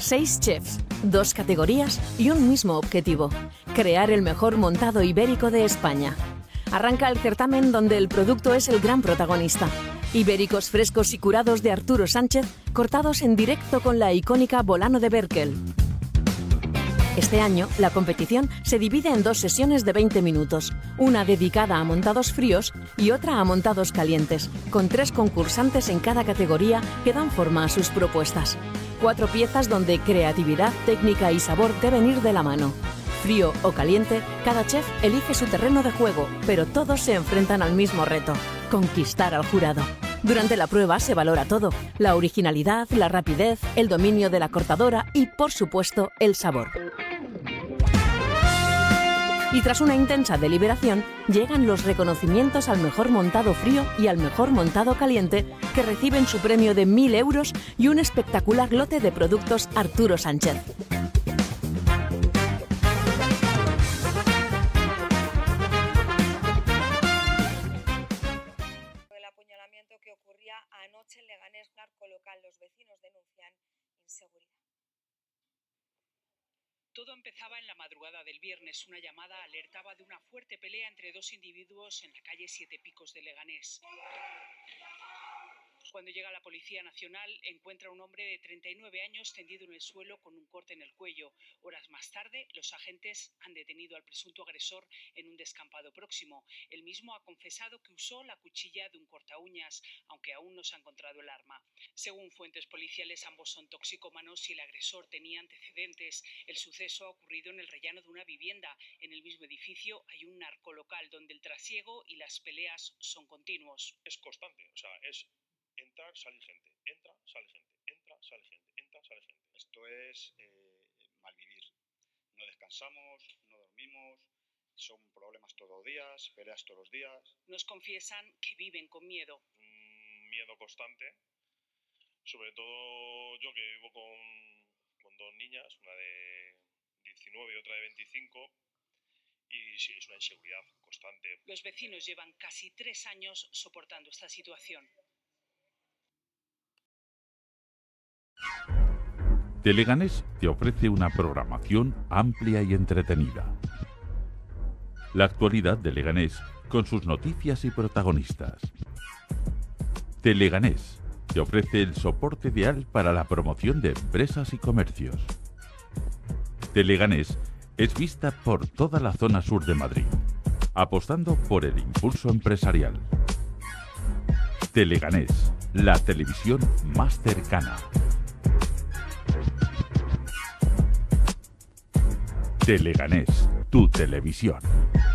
6 chefs, 2 categorías y un mismo objetivo: crear el mejor montado ibérico de España. Arranca el certamen donde el producto es el gran protagonista. Ibéricos frescos y curados de Arturo Sánchez, cortados en directo con la icónica Bolano de Berkel. Este año, la competición se divide en 2 sesiones de 20 minutos, una dedicada a montados fríos y otra a montados calientes, con 3 concursantes en cada categoría que dan forma a sus propuestas. 4 piezas donde creatividad, técnica y sabor deben ir de la mano. Frío o caliente, cada chef elige su terreno de juego, pero todos se enfrentan al mismo reto: conquistar al jurado. Durante la prueba se valora todo: la originalidad, la rapidez, el dominio de la cortadora y, por supuesto, el sabor. Y tras una intensa deliberación, llegan los reconocimientos al mejor montado frío y al mejor montado caliente, que reciben su premio de 1.000 euros y un espectacular lote de productos Arturo Sánchez. El apuñalamiento que ocurría anoche en Leganés, narcolocal, los vecinos denuncian inseguridad. Todo empezaba en la madrugada del viernes. Una llamada alertaba de una fuerte pelea entre 2 individuos en la calle Siete Picos de Leganés. Cuando llega la Policía Nacional, encuentra a un hombre de 39 años tendido en el suelo con un corte en el cuello. Horas más tarde, los agentes han detenido al presunto agresor en un descampado próximo. El mismo ha confesado que usó la cuchilla de un cortaúñas, aunque aún no se ha encontrado el arma. Según fuentes policiales, ambos son toxicómanos y el agresor tenía antecedentes. El suceso ha ocurrido en el rellano de una vivienda. En el mismo edificio hay un narcolocal donde el trasiego y las peleas son continuos. Es constante, o sea, es entrar, salir gente, entra, sale gente, entra, sale gente, entra, sale gente. Esto es malvivir. No descansamos, no dormimos, son problemas todos los días, peleas todos los días. Nos confiesan que viven con miedo. Miedo constante, sobre todo yo que vivo con 2 niñas, una de 19 y otra de 25, y sí, es una inseguridad constante. Los vecinos llevan casi 3 años soportando esta situación. Teleganés te ofrece una programación amplia y entretenida. La actualidad de Leganés con sus noticias y protagonistas. Teleganés te ofrece el soporte ideal para la promoción de empresas y comercios. Teleganés es vista por toda la zona sur de Madrid, apostando por el impulso empresarial. Teleganés, la televisión más cercana. Teleganés, tu televisión.